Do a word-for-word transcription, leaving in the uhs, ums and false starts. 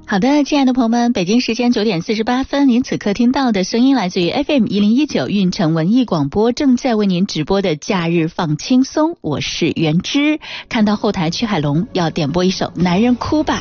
好的，亲爱的朋友们，北京时间九点四十八分，您此刻听到的声音来自于 F M 一零一九运城文艺广播，正在为您直播的假日放轻松，我是袁之。看到后台曲海龙要点播一首《男人哭吧》。